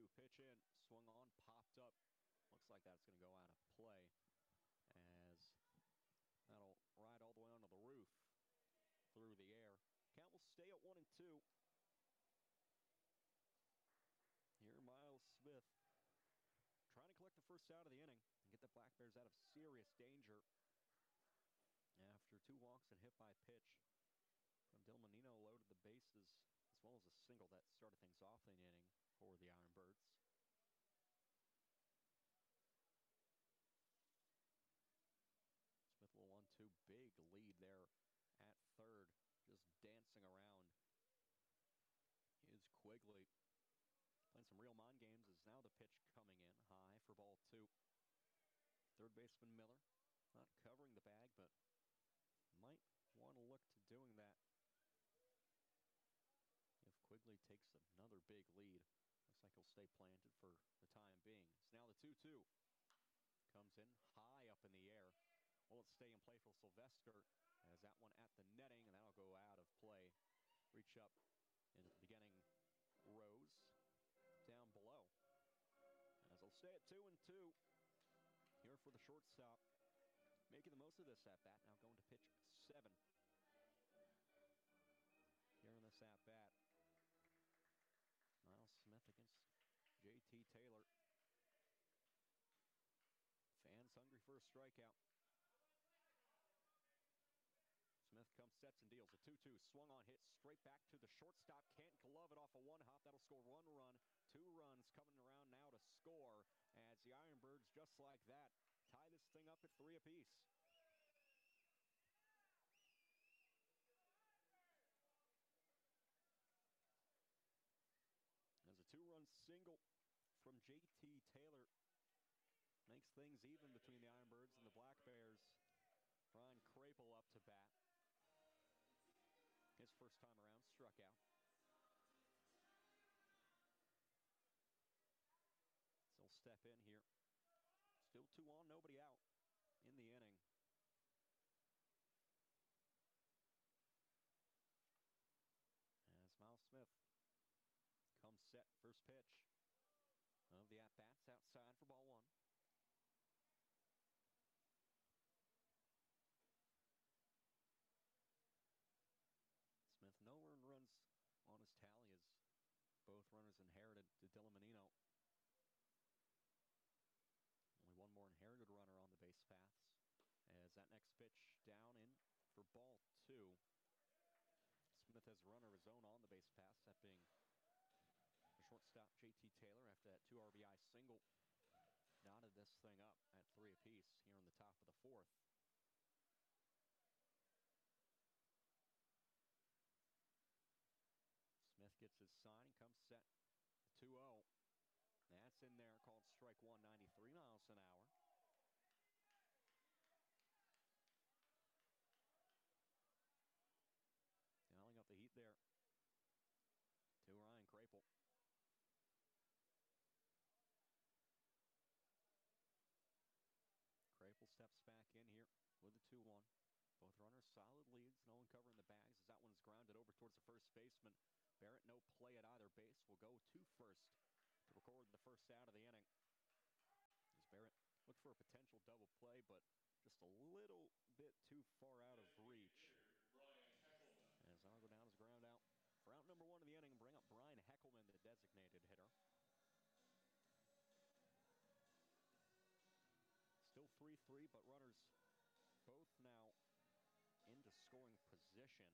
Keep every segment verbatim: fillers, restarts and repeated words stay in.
two. Pitch in, swung on, popped up. Looks like that's going to go out of play as that'll ride all the way onto the roof through the air. Count will stay at one and two. Here, Miles Smith trying to collect the first out of the inning and get the Black Bears out of serious danger after two walks and hit by pitch from Dylan Menino. Loaded the bases as well as a single that started things off in the inning for the Ironbirds. Smith will one two, big lead there at third, just dancing around is Quigley. Playing some real mind games as now the pitch coming in high for ball two. Third baseman Miller not covering the bag, but might want to look to doing that if Quigley takes another big lead. Looks like he'll stay planted for the time being. It's now the two two. Comes in high up in the air. Will it stay in play for Sylvester as that one at the netting, and that'll go out of play. Reach up into the beginning rows down below. As they'll stay at two and two. Here for the shortstop. Making the most of this at bat. Now going to pitch seven. Here in this at bat. Miles Smith against J T Taylor. Fans hungry for a strikeout. Smith comes, sets, and deals. A two two swung on, hit straight back to the shortstop. Can't glove it off a one hop. That'll score one run. Two runs coming around now to score as the Ironbirds, just like that, tie this thing up at three apiece. As a two-run single from J T Taylor makes things even between the Ironbirds and the Black Bears. Ryan Krapel up to bat. His first time around, struck out. So he'll step in here. Still two on, nobody out in the inning. As Miles Smith comes set, first pitch of the at-bats outside for ball one. Smith, no earned runs on his tally as both runners inherited to Dylan Menino. Only one more inherited runner on the base paths. As that next pitch down in for ball two. Smith has a runner of his own on the base paths, that being the shortstop J T Taylor after that two R B I single. Knotted this thing up at three apiece here in the top of the fourth. Smith gets his sign and comes set. two oh. That's in there, called strike one, ninety-three miles an hour. Dialing up the heat there to Ryan Krapel. Krapel steps back in here with a two one. Both runners solid leads, no one covering the bags as that one's grounded over towards the first baseman. Barrett, no play at either base, will go to first to record the first out of the inning. As Barrett looked for a potential double play, but just a little bit too far out of reach. As I'll go down as ground out for out number one of the inning and bring up Brian Heckelman, the designated hitter. Still three three, but runners both now into scoring position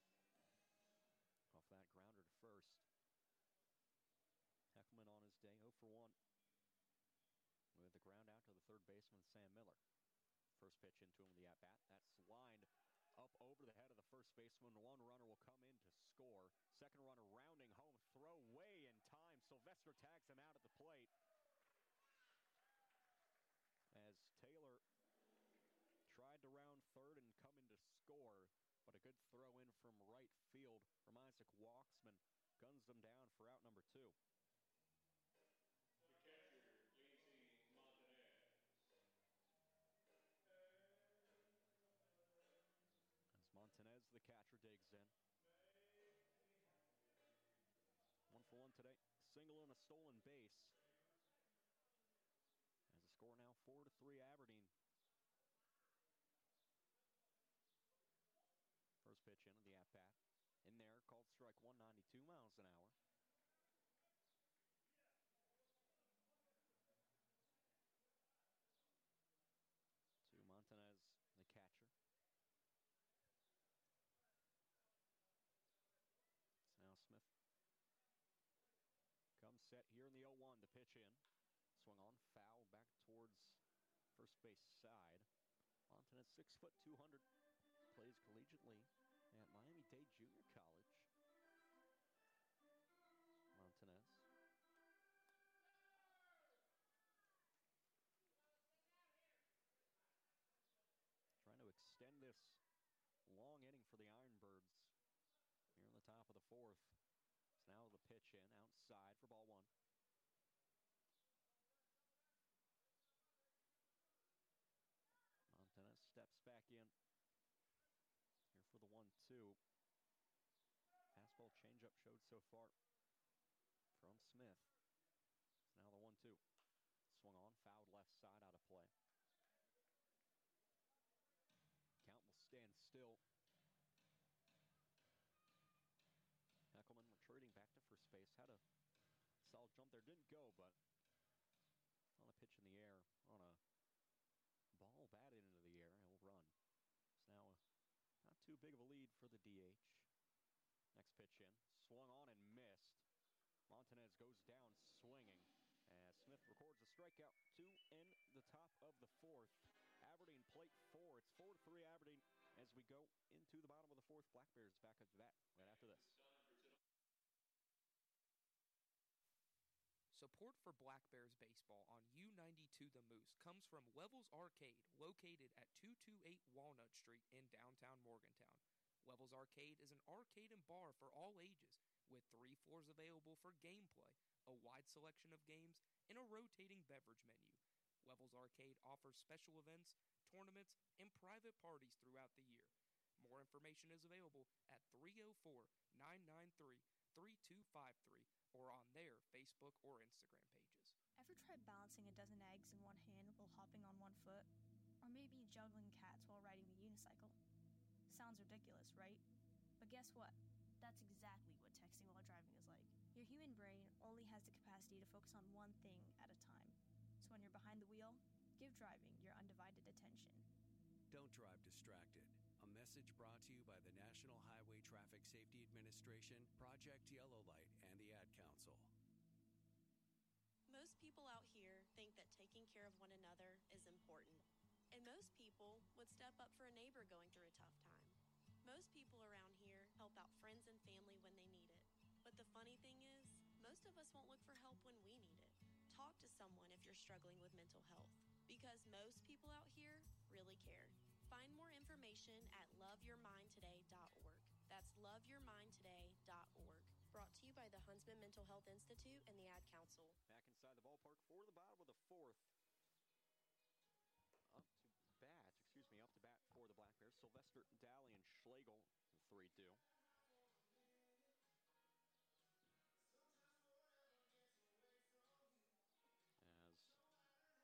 off that grounder to first. Heckelman on his day, oh for one. With the ground out to the third baseman, Sam Miller. First pitch into him with the at-bat. That's lined up over the head of the first baseman. One runner will come in to score. Second runner rounding home, throw way in time. Sylvester tags him out at the plate. As Taylor tried to round third and come in to score, but a good throw in from right field from Isaac Walksman guns them down for out number two. The catcher, J C Montanez. As Montanez, the catcher, digs in. One for one today single and a stolen base. As the score now four to three Aberdeen. First pitch into the at-bat. In there, called strike one, ninety-two miles an hour. To Montanez, the catcher. It's now Smith. Comes set here in the oh one. The pitch in. Swung on, foul back towards first base side. Montanez, six foot two hundred. Plays collegiately at Miami-Dade Junior College. Montanez. Trying to extend this long inning for the Ironbirds here in the top of the fourth. It's now the pitch in, outside for ball one. Montanez steps back in here for the one two. Fastball changeup showed so far from Smith. It's now the one two. Swung on, fouled left side, out of play. Count will stand still. Eckelman retreating back to first base. Had a solid jump there. Didn't go, but on a pitch in the air, on a ball batted into the air, he'll run. It's now a, not too big of a lead for the D H. Next pitch in. Swung on and missed. Montanez goes down swinging as Smith records a strikeout. Two in the top of the fourth. Aberdeen plate four. It's four to three Aberdeen as we go into the bottom of the fourth. Black Bears back up to bat right after this. Support for Black Bears baseball on U ninety-two The Moose comes from Levels Arcade, located at two twenty-eight Walnut Street in downtown Morgantown. Levels Arcade is an arcade and bar for all ages, with three floors available for gameplay, a wide selection of games, and a rotating beverage menu. Levels Arcade offers special events, tournaments, and private parties throughout the year. More information is available at three oh four, nine nine three, three two five three or on their Facebook or Instagram pages. Ever tried balancing a dozen eggs in one hand while hopping on one foot? Or maybe juggling cats while riding a unicycle? Sounds ridiculous, right? But guess what? That's exactly what texting while driving is like. Your human brain only has the capacity to focus on one thing at a time. So when you're behind the wheel, give driving your undivided attention. Don't drive distracted. A message brought to you by the National Highway Traffic Safety Administration, Project Yellow Light, and the Ad Council. Most people out here think that taking care of one another is important. And most people would step up for a neighbor going through a tough time. Most people around here help out friends and family when they need it. But the funny thing is, most of us won't look for help when we need it. Talk to someone if you're struggling with mental health, because most people out here really care. Find more information at love your mind today dot org. That's love your mind today dot org. Brought to you by the Huntsman Mental Health Institute and the Ad Council. Back inside the ballpark for the bottom of the fourth. Up to bat, excuse me, up to bat for the Black Bears. Sylvester, Daly, and Schlegel, three two.